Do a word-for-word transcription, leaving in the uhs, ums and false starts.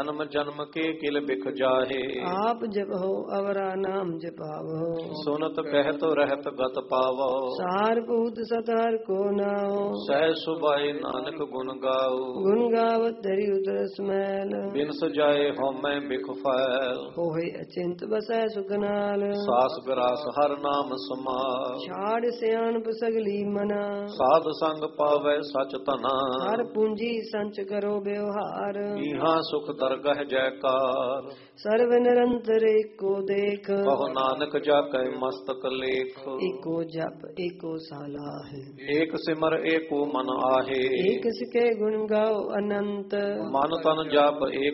ਜਨਮ ਜਨਮ ਕੇ ਕਿਲ ਬਿਖ ਜਾਹੇ। ਆਪ ਜਪੋ ਅਵਰਾ ਨਾਮ ਜਪਾਵੋ। ਸੁਨਤ ਕਹਿਤ ਰਹਿਤ ਗਤ ਪਾਵੋ। ਸਾਰ ਭੂਤ ਸਤਹਰ ਕੋ ਨਾਉ। ਸਹਿ ਸੁਭਾਏ ਨਾਨਕ ਗੁਣ ਗਾਓ। ਗੁਣ ਗਾਵਤ ਧਰੀ ਉਤਰ ਸਮੈਲ। ਬਿਨ ਸਜਾਏ ਹਉਮੈ ਬਿਖ ਫੈਲ। ਹੋਏ ਅਚਿੰਤ ਬਸੈ ਸੁਖ ਨਾਲ। ਸਾਸ ਗਰਾਸ ਹਰ ਨਾਮ ਸਮਾਲ। ਛਾੜ ਸਿਆਣਪ ਸਗਲੀ ਮਨਾ। ਸਾਧ ਸੰਗ ਪਾਵੈ ਸਚ ਧਨਾ। ਹਰ ਪੂੰਜੀ ਸੰਚ ਕਰੋ ਬਿਵਹਾਰ। ਇਹਾਂ ਸੁਖ ਦਰਗਹ ਜੈਕਾਰ। ਸਰਵ ਨਿਰੰਤਰ ਏਕੋ ਦੇਖ। ਕਹੋ ਨਾਨਕ ਜਾ ਕੈ ਮਸਤਕ ਲੇਖ। ਏਕੋ ਜਪ ਏਕੋ ਸਾਲਾਹਿ। ਏਕ ਸਿਮਰ ਏਕੋ ਮਨ ਆਹੇ। ਏਕ ਸਿਕੇ ਗੁਣ ਗਾਓ ਅਨੰਤ। ਮਨ ਤਨ ਜਾਪ ਏਕ